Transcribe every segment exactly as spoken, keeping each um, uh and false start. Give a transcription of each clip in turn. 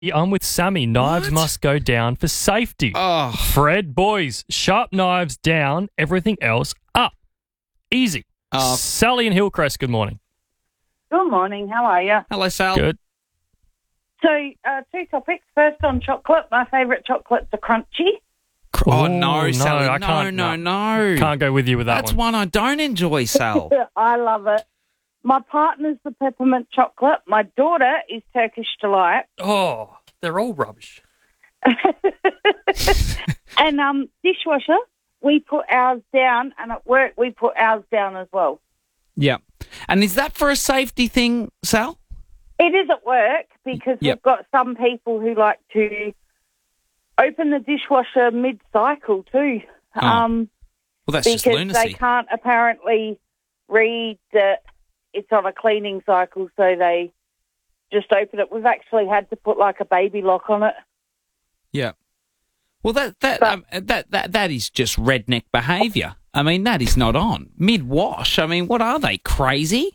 I'm with Sammy. Knives What? must go down for safety. Oh, Fred, boys, sharp knives down, everything else up. Easy. Oh. Sally in Hillcrest, good morning. Good morning. How are you? hello, Sal. Good. So, uh, two topics. First on chocolate. My favourite chocolates are crunchy. Oh, Oh, no, no, Sally. I no, can't- no, no. no. Can't go with you with that That's one. one I don't enjoy, Sal. I love it. My partner's the peppermint chocolate. My daughter is Turkish Delight. Oh, they're all rubbish. And um, dishwasher, we put ours down, and at work we put ours down as well. Yeah. And is that for a safety thing, Sal? It is at work because Yep. we've got some people who like to open the dishwasher mid-cycle too. Oh, Um, Well, that's just because lunacy. they can't apparently read that it's on a cleaning cycle, so they just open it. We've actually had to put like a baby lock on it. Yeah. Well, that that But- um, that that that is just redneck behaviour. I mean, that is not on mid wash. I mean, what are they, crazy?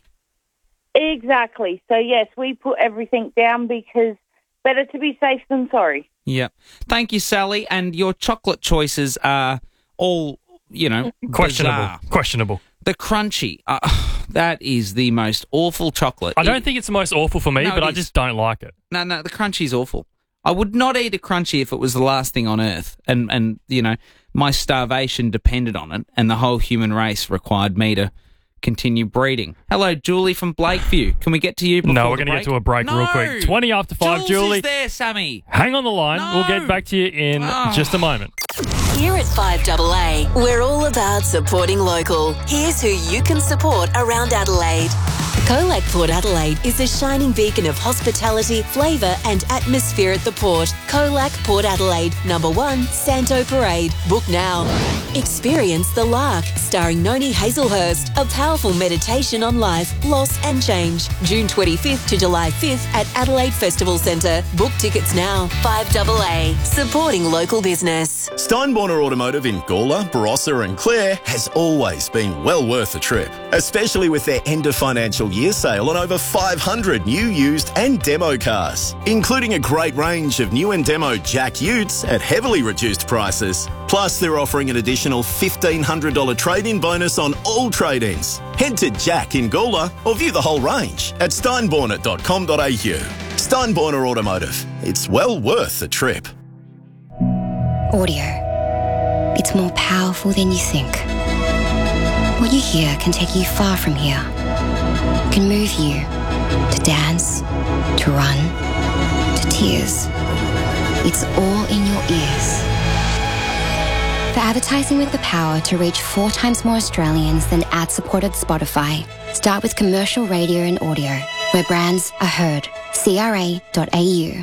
Exactly. So yes, we put everything down because better to be safe than sorry. Yeah. Thank you, Sally. And your chocolate choices are all, you know, Questionable. bizarre. Questionable. The crunchy, uh, that is the most awful chocolate. I don't It- think it's the most awful for me, No, but it I is. just don't like it. No, no, the crunchy is awful. I would not eat a crunchy if it was the last thing on earth, and and you know my starvation depended on it, and the whole human race required me to continue breeding. Hello, Julie from Blakeview. Can we get to you? Before No, we're the going to get break? to a break no! real quick. twenty after five, Jules Julie. is there, Sammy. Hang on the line. No. We'll get back to you in Oh. just a moment. Here at five A A, we're all about supporting local. Here's who you can support around Adelaide. Colac Port Adelaide is a shining beacon of hospitality, flavour and atmosphere at the port. Colac Port Adelaide, number one, Santo Parade. Book now. Experience The Lark, starring Noni Hazelhurst, a powerful meditation on life, loss and change. June twenty-fifth to July fifth at Adelaide Festival Centre. Book tickets now. five A A, supporting local business. Steinborner Automotive in Gawler, Barossa and Clare has always been well worth a trip, especially with their end of financial year sale on over five hundred new, used and demo cars, including a great range of new and demo Jack Utes at heavily reduced prices. Plus, they're offering an additional fifteen hundred dollars trade-in bonus on all trade-ins. Head to Jack in Gawler or view the whole range at steinborner dot com dot a u. Steinborner Automotive. It's well worth the trip. Audio. It's more powerful than you think. What you hear can take you far from here. Can move you to dance, to run, to tears. It's all in your ears. For advertising with the power to reach four times more Australians than ad-supported Spotify, start with commercial radio and audio, where brands are heard. C R A dot A U.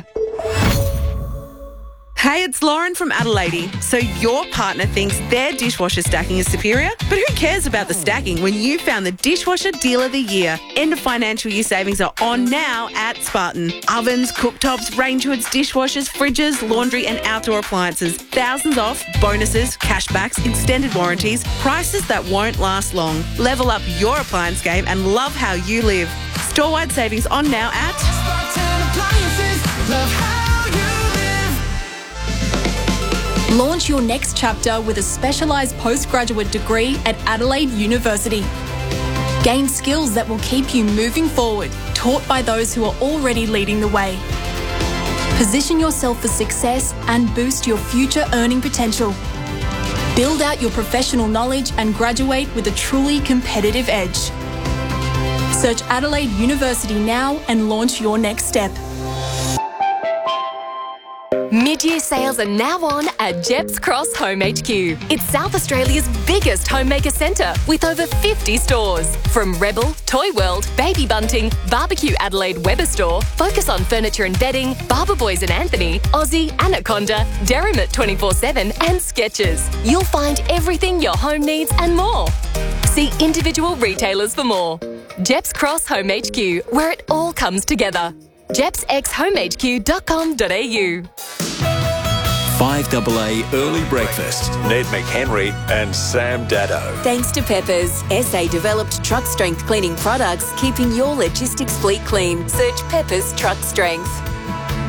Hey, it's Lauren from Adelaide. So your partner thinks their dishwasher stacking is superior? But who cares about the stacking when you found the Dishwasher Deal of the Year? End of financial year savings are on now at Spartan. Ovens, cooktops, range hoods, dishwashers, fridges, laundry and outdoor appliances. Thousands off, bonuses, cashbacks, extended warranties, prices that won't last long. Level up your appliance game and love how you live. Store-wide savings on now at Spartan Appliances. Love how Launch your next chapter with a specialised postgraduate degree at Adelaide University. Gain skills that will keep you moving forward, taught by those who are already leading the way. Position yourself for success and boost your future earning potential. Build out your professional knowledge and graduate with a truly competitive edge. Search Adelaide University now and launch your next step. Mid-year sales are now on at Jeps Cross Home H Q. It's South Australia's biggest homemaker centre with over fifty stores. From Rebel, Toy World, Baby Bunting, Barbecue Adelaide Weber Store, Focus on Furniture and Bedding, Barber Boys and Anthony, Aussie, Anaconda, Derrimut twenty-four seven and Skechers. You'll find everything your home needs and more. See individual retailers for more. Jeps Cross Home H Q, where it all comes together. jeps x home h q dot com dot a u. five A A Early Breakfast. Ned McHenry and Sam Daddo. Thanks to Peppers, S A-developed truck strength cleaning products, keeping your logistics fleet clean. Search Peppers Truck Strength.